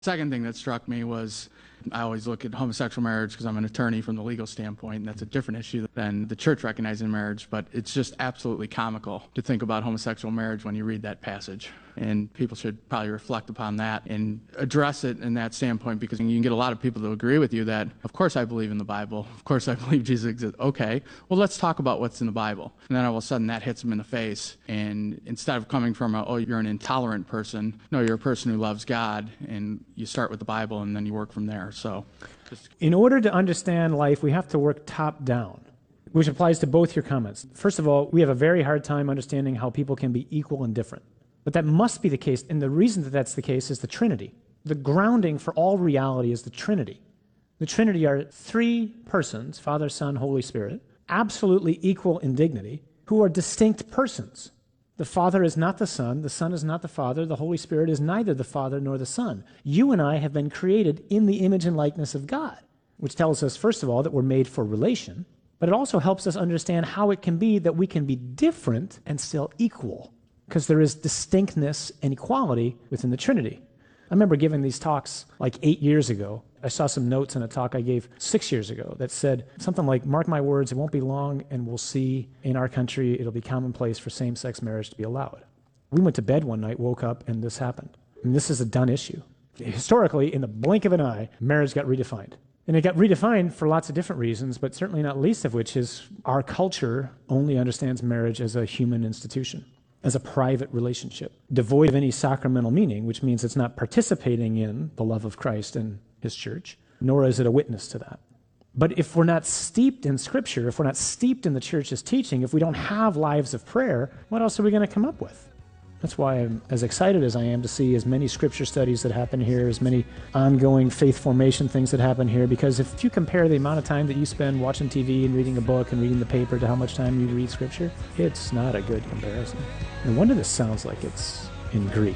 Second thing that struck me was I always look at homosexual marriage because I'm an attorney from the legal standpoint, and that's a different issue than the church recognizing marriage, but it's just absolutely comical to think about homosexual marriage when you read that passage. And people should probably reflect upon that and address it in that standpoint, because you can get a lot of people to agree with you that, of course I believe in the Bible, of course I believe Jesus exists. Okay, well, let's talk about what's in the Bible. And then all of a sudden that hits them in the face, and instead of coming from oh, you're an intolerant person, no, you're a person who loves God, and you start with the Bible and then you work from there. So, in order to understand life, we have to work top down, which applies to both your comments. First of all, we have a very hard time understanding how people can be equal and different. But that must be the case, and the reason that that's the case is the Trinity. The grounding for all reality is the Trinity. The Trinity are three persons, Father, Son, Holy Spirit, absolutely equal in dignity, who are distinct persons. The Father is not the Son is not the Father, the Holy Spirit is neither the Father nor the Son. You and I have been created in the image and likeness of God, which tells us, first of all, that we're made for relation, but it also helps us understand how it can be that we can be different and still equal, because there is distinctness and equality within the Trinity. I remember giving these talks like 8 years ago. I saw some notes in a talk I gave 6 years ago that said something like, mark my words, it won't be long and we'll see in our country it'll be commonplace for same-sex marriage to be allowed. We went to bed one night, woke up, and this happened. And this is a done issue. Historically, in the blink of an eye, marriage got redefined. And it got redefined for lots of different reasons, but certainly not least of which is our culture only understands marriage as a human institution, as a private relationship, devoid of any sacramental meaning, which means it's not participating in the love of Christ and his church, nor is it a witness to that. But if we're not steeped in Scripture, if we're not steeped in the church's teaching, if we don't have lives of prayer, what else are we going to come up with? That's why I'm as excited as I am to see as many Scripture studies that happen here, as many ongoing faith formation things that happen here, because if you compare the amount of time that you spend watching TV and reading a book and reading the paper to how much time you read Scripture, it's not a good comparison. No wonder this sounds like it's in Greek.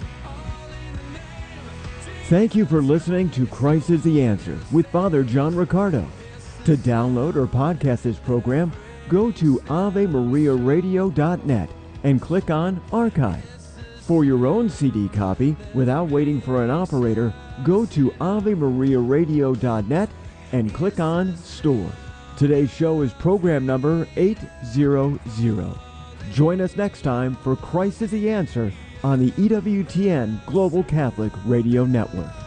Thank you for listening to Christ is the Answer with Father John Riccardo. To download or podcast this program, go to AveMariaRadio.net and click on Archive. For your own CD copy, without waiting for an operator, go to AveMariaRadio.net and click on Store. Today's show is program number 800. Join us next time for Christ is the Answer on the EWTN Global Catholic Radio Network.